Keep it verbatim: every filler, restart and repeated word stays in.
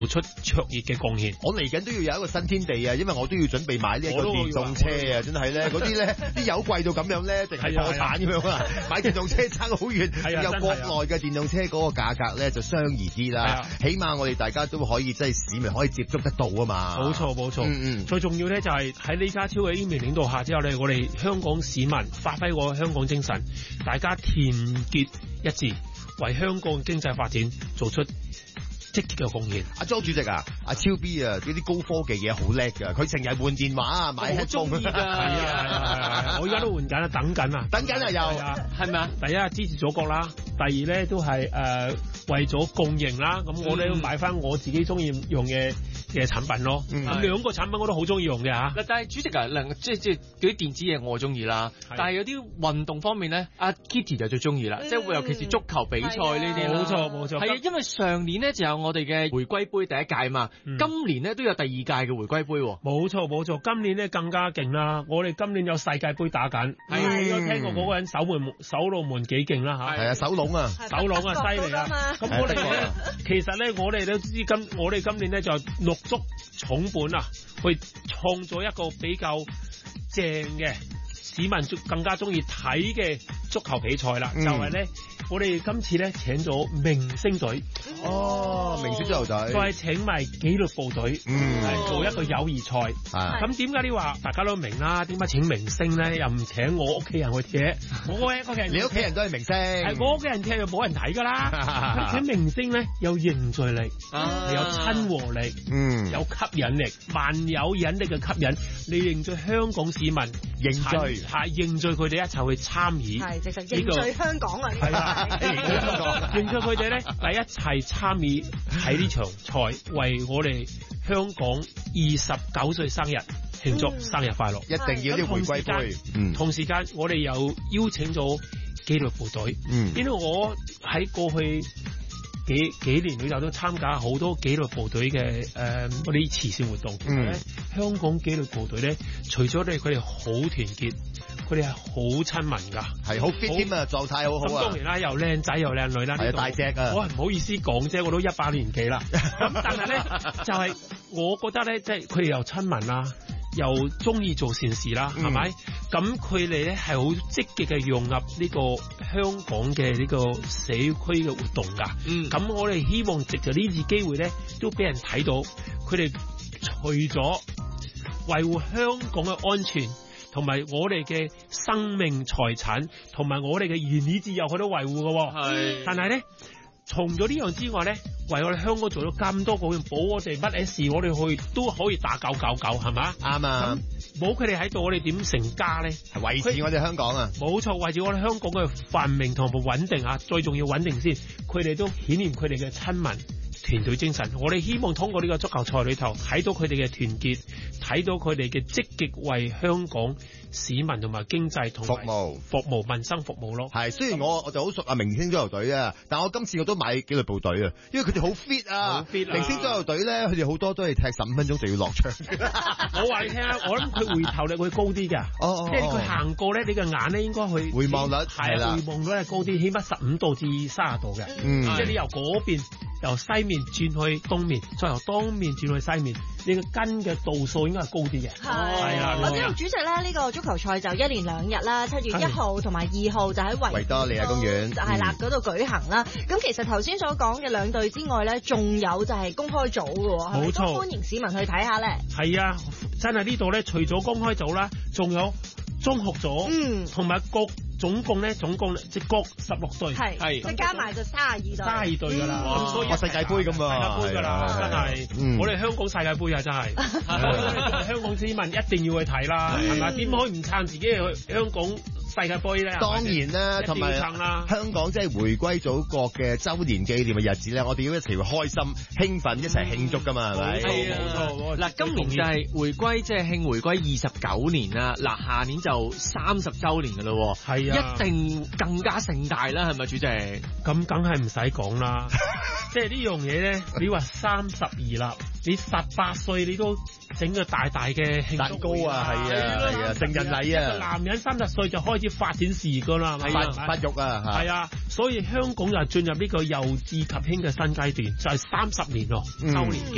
出卓越嘅貢獻。 我嚟緊都要有一個新天地啊，因為我都要準備買呢一個電動車啊，真係咧嗰啲咧啲油貴到咁樣咧，定係破產咁樣啊！買電動車差好遠，有國內嘅電動車嗰個價格咧就相宜啲啦，起碼我哋大家都可以即係市民可以接觸得到啊嘛。 冇錯冇錯， 嗯嗯， 最重要咧就係喺李家超嘅英明領導下之後咧，我哋香港市民發揮個香港精神，大家團結一致，為香港經濟發展做出積極嘅貢獻。 阿莊主席啊，阿超 B 啊，嗰啲高科技嘢好叻噶，佢成日換電話啊，買 headphone 㗎。係啊，我而家都換緊啦，等緊啊， 等緊啊又，係咪啊？ 第一支持祖國啦，第二咧都係誒、呃、為咗共贏啦，咁我咧要買翻我自己中意用嘅嘅產品咯。咁、嗯、兩個產品我都好中意用嘅嚇。 嗱，但係主席啊，嗱即係即係嗰啲電子嘢我中意啦，但係有啲運動方面咧，阿 Kitty 就最中意啦，即係尤其是足球比賽呢啲。 冇錯冇錯， 係啊，因為上年咧就有我哋嘅回歸杯第一屆嘛，嗯、今年咧都有第二屆嘅回歸杯。 冇錯冇錯，今年咧更加勁啦！我哋今年有世界盃打緊，係你有聽過嗰個人守門守龍門幾勁啦嚇？ 係啊，守龍啊， 守龍啊，犀利啊！咁我哋咧，其實咧，我哋都知今我哋今年咧就落足重本啊，去創造一個比較正嘅市民更加中意睇嘅足球比賽啦，嗯、就係咧。我哋今次咧請咗明星隊， 哦，明星足球隊， 再請埋紀律部隊，嗯，係做一個友誼賽。咁點解你話大家都明啦？點解請明星咧又唔請我屋企人去踢？我屋企人， 你屋企人都係明星， 係我屋企人踢就冇人睇噶啦。請明星咧有凝聚力，啊、有親和力，嗯，有吸引力，萬有引力嘅吸引，你凝聚香港市民， 凝聚係凝聚佢哋一齊去參與， 係直情凝聚香港啊！ 係啊。認出佢哋咧，第一齊參與喺呢場賽，為我哋香港二十九歲生日慶祝生日快樂！ 一定要啲回歸杯。 嗯，同時間我哋又邀請咗紀律部隊。嗯，因為我喺過去幾幾年裏頭都參加好多紀律部隊嘅誒嗰啲慈善活動。嗯，香港紀律部隊咧，除咗咧佢哋好團結。佢哋係好親民㗎，係好 fit 添啊，狀態好好啊。咁當然啦，又靚仔又靚女啦，係啊，大隻啊。我係唔好意思講啫，我都一把年紀啦。咁但係咧，就係、是、我覺得咧，即係佢哋又親民啦，又中意做善事啦，係咪、嗯？咁佢哋咧係好積極嘅融入呢個香港嘅呢個社區嘅活動㗎。嗯。咁我哋希望藉住呢次機會咧，都俾人睇到佢哋除咗維護香港嘅安全。同埋我哋嘅生命財產，同埋我哋嘅言語自由，佢都維護嘅。係，但係咧，除咗呢樣之外咧，為我哋香港做咗咁多個保我哋乜嘢事，我哋去都可以打九九九，係嘛？啱啊！冇佢哋喺度，我哋點成家咧？係維持我哋香港啊！冇錯，維持我哋香港嘅繁榮同埋穩定啊！最重要穩定先，佢哋都顯現佢哋嘅親民團隊精神。我哋希望通過呢個足球賽裏頭睇到佢哋嘅團結。睇到佢哋嘅積極為香港市民同埋經濟同埋服務服務民生服務咯。係，雖然我我就好熟啊明星足球隊啊，但我今次我都買紀律部隊啊，因為佢哋好 fit 啊。fit 啊明星足球隊咧，佢哋好多都係踢十五分鐘就要落場。我話你聽啊，我諗佢回頭率會高啲㗎。哦，即係佢行過咧，你嘅眼咧應該去回望率係啦，回望率係高啲，起碼十五度至三十度嘅。嗯，即係你由嗰邊由西面轉去東面，再由東面轉去西面，你嘅根嘅度數應該係高啲嘅。係啦， 我知道主席咧，呢個足球賽就一連兩日啦，七月一號同埋二號就喺維多利亞公園就係啦嗰度舉行啦。咁、嗯、其實頭先所講嘅兩隊之外咧，仲有就係公開組嘅，冇錯，歡迎市民去睇下咧。係啊， 真係呢度咧，除咗公開組啦，仲有中學組，嗯，同埋各。總共咧，總共即各十六隊，係係，即加埋就三十二隊，三十二隊㗎啦。咁所以世界盃咁啊，世界盃㗎啦，真係。我哋香港世界盃啊，真係。香港市民一定要去睇啦，係咪？點可以唔撐自己去香港世界盃咧？ 當然啦，同埋香港即係回歸祖國嘅週年紀念嘅日子咧，我哋要一齊去開心、興奮，一齊慶祝㗎嘛，係咪？ 係啊，冇錯。嗱，今年就係回歸，即係慶回歸二十九年啦。嗱，下年就三十週年㗎啦。係啊。一定更加盛大啦，係咪主席？ 咁梗係唔使講啦，即係呢樣嘢咧，你話三十而立，你十八歲你都整個大大嘅慶祝會啊，係啊，係啊，成人禮啊，男人三十歲就開始發展事業噶啦，係咪？發育啊，係啊，所以香港又進入呢個幼稚及興嘅新階段，就係三十年咯，周年紀